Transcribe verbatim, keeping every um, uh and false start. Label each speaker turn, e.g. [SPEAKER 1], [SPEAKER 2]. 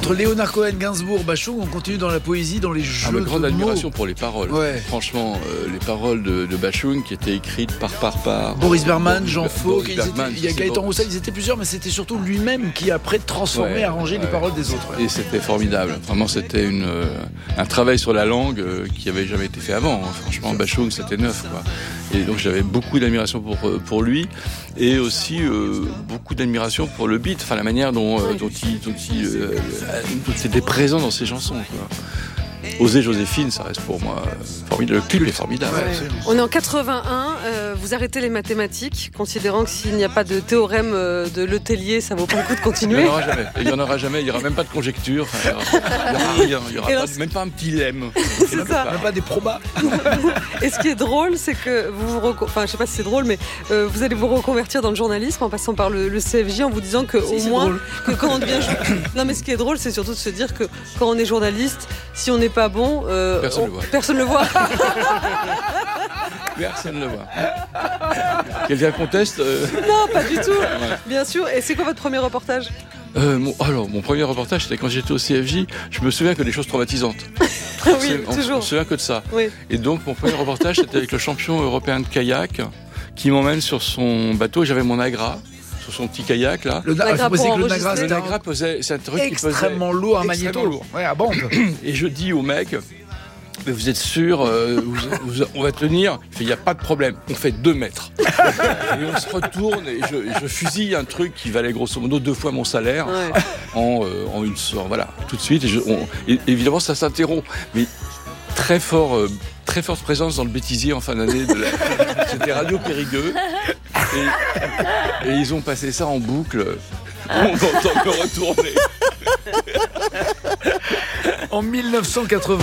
[SPEAKER 1] Entre Léonard Cohen, Gainsbourg, Bachung, on continue dans la poésie, dans les jeux
[SPEAKER 2] ah,
[SPEAKER 1] de
[SPEAKER 2] grande
[SPEAKER 1] mots.
[SPEAKER 2] admiration pour les paroles.
[SPEAKER 1] Ouais.
[SPEAKER 2] Franchement, euh, les paroles de, de Bachung qui étaient écrites par par par.
[SPEAKER 1] Boris Berman, Jean Faux,
[SPEAKER 2] Boris Berman,
[SPEAKER 1] il y a Gaëtan
[SPEAKER 2] bon.
[SPEAKER 1] Roussel, ils étaient plusieurs, mais c'était surtout lui-même qui après transformé,
[SPEAKER 2] Ouais,
[SPEAKER 1] arrangé
[SPEAKER 2] ouais.
[SPEAKER 1] les paroles des autres. Ouais.
[SPEAKER 2] Et c'était formidable. Vraiment, c'était une, euh, un travail sur la langue euh, qui avait jamais été fait avant. Franchement, Bachung, c'était neuf, quoi. Et donc, j'avais beaucoup d'admiration pour pour lui, et aussi euh, beaucoup d'admiration pour le beat, enfin la manière dont euh, dont il dont il, euh, dont il était présent dans ses chansons, quoi. Oser Joséphine, ça reste pour moi formidable. Le clip est formidable.
[SPEAKER 3] Ouais. On est en quatre-vingt-un, euh, vous arrêtez les mathématiques, considérant que s'il n'y a pas de théorème euh, de Letellier, ça vaut pas le coup de continuer.
[SPEAKER 2] Il n'y en aura jamais. Il n'y en aura jamais. Il n'y aura même pas de conjecture. Enfin, il n'y aura rien. Il n'y aura pas, même pas un petit lemme.
[SPEAKER 3] C'est ça.
[SPEAKER 1] Même pas des probas.
[SPEAKER 3] Et ce qui est drôle, c'est que vous vous reco- enfin, je sais pas si c'est drôle, mais euh, vous allez vous reconvertir dans le journalisme en passant par le, le C F J, en vous disant que
[SPEAKER 1] Si,
[SPEAKER 3] au
[SPEAKER 1] c'est
[SPEAKER 3] moins
[SPEAKER 1] drôle.
[SPEAKER 3] que quand on devient jo- non mais ce qui est drôle, c'est surtout de se dire que quand on est journaliste, si on n'est pas bon, euh,
[SPEAKER 2] Personne
[SPEAKER 3] on-
[SPEAKER 2] le voit.
[SPEAKER 3] personne le voit.
[SPEAKER 2] Personne ne le voit. Quelqu'un conteste euh...
[SPEAKER 3] Non, pas du tout. Bien sûr. Et c'est quoi votre premier reportage?
[SPEAKER 2] Euh, mon, alors, mon premier reportage, c'était quand j'étais au C F J. Je me souviens que des choses traumatisantes.
[SPEAKER 3] Oui,
[SPEAKER 2] on, on
[SPEAKER 3] toujours.
[SPEAKER 2] se souvient que de ça.
[SPEAKER 3] Oui.
[SPEAKER 2] Et donc, mon premier reportage, c'était avec le champion européen de kayak qui m'emmène sur son bateau. Et j'avais mon Agra sur son petit kayak là.
[SPEAKER 1] Le,
[SPEAKER 3] Nagra
[SPEAKER 1] il faut préciser
[SPEAKER 3] pour
[SPEAKER 1] que le Nagra,
[SPEAKER 3] enregistrer.
[SPEAKER 2] Le
[SPEAKER 1] c'était
[SPEAKER 2] Nagra pesait, c'est un truc qui pesait
[SPEAKER 1] extrêmement lourd, un
[SPEAKER 2] extrêmement
[SPEAKER 1] magnéto.
[SPEAKER 2] lourd.
[SPEAKER 1] Ouais, à bande.
[SPEAKER 2] Et je dis au mec, mais vous êtes sûr, euh, vous, vous- on va tenir? Il fait, il n'y a pas de problème, on fait deux mètres. Et on se retourne et je, et je fusille un truc qui valait grosso modo deux fois mon salaire
[SPEAKER 3] Ouais.
[SPEAKER 2] en, euh, en une soirée, voilà, tout de suite. Et, je, on- et évidemment, ça s'interrompt. Mais très fort, euh, très forte présence dans le bêtisier en fin d'année. De la... C'était Radio Périgueux. Et, et ils ont passé ça en boucle. On entend me retourner.
[SPEAKER 1] En mille neuf cent quatre-vingt